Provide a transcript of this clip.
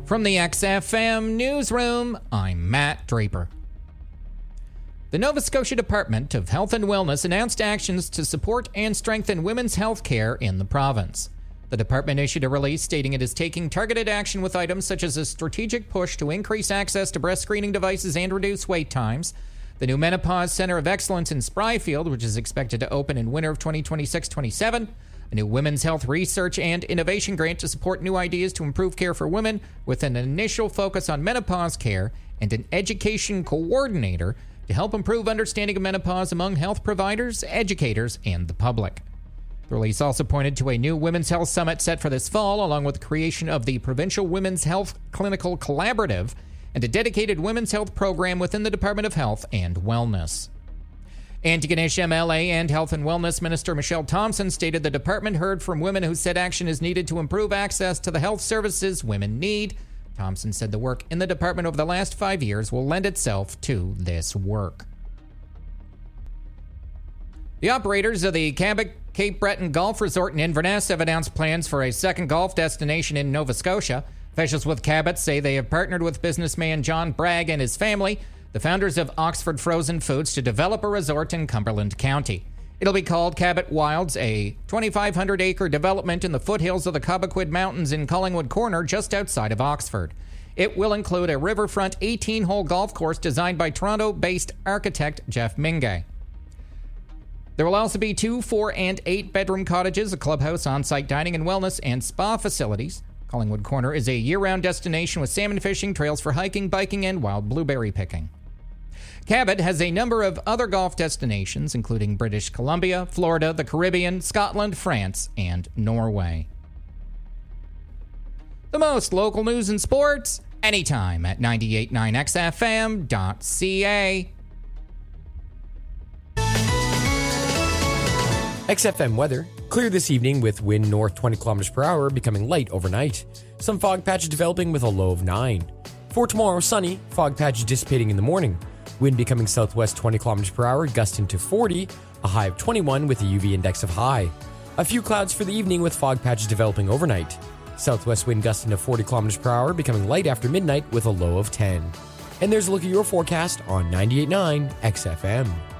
From the XFM Newsroom, I'm Matt Draper. The Nova Scotia Department of Health and Wellness announced actions to support and strengthen women's health care in the province. The department issued a release stating it is taking targeted action with items such as a strategic push to increase access to breast screening devices and reduce wait times, the new Menopause Center of Excellence in Spryfield, which is expected to open in winter of 2026-27, a new women's health research and innovation grant to support new ideas to improve care for women with an initial focus on menopause care, and an education coordinator to help improve understanding of menopause among health providers, educators, and the public. The release also pointed to a new Women's Health Summit set for this fall, along with the creation of the Provincial Women's Health Clinical Collaborative and a dedicated women's health program within the Department of Health and Wellness. Antigonish MLA and Health and Wellness Minister Michelle Thompson stated the department heard from women who said action is needed to improve access to the health services women need. Thompson said the work in the department over the last 5 years will lend itself to this work. The operators of the Cabot Cape Breton Golf Resort in Inverness have announced plans for a second golf destination in Nova Scotia. Officials with Cabot say they have partnered with businessman John Bragg and his family, the founders of Oxford Frozen Foods, to develop a resort in Cumberland County. It'll be called Cabot Wilds, a 2,500-acre development in the foothills of the Cobequid Mountains in Collingwood Corner, just outside of Oxford. It will include a riverfront 18-hole golf course designed by Toronto-based architect Jeff Mingay. There will also be 2, 4, and 8-bedroom cottages, a clubhouse, on-site dining and wellness, and spa facilities. Collingwood Corner is a year-round destination with salmon fishing, trails for hiking, biking, and wild blueberry picking. Cabot has a number of other golf destinations, including British Columbia, Florida, the Caribbean, Scotland, France, and Norway. The most local news and sports, anytime at 989xfm.ca. XFM weather. Clear this evening with wind north 20 kilometers per hour, becoming light overnight. Some fog patches developing with a low of 9. For tomorrow, sunny, fog patches dissipating in the morning. Wind becoming southwest 20 kilometers per hour, gusting to 40, a high of 21 with a UV index of high. A few clouds for the evening with fog patches developing overnight. Southwest wind gusting to 40 kilometers per hour, becoming light after midnight with a low of 10. And there's a look at your forecast on 98.9 XFM.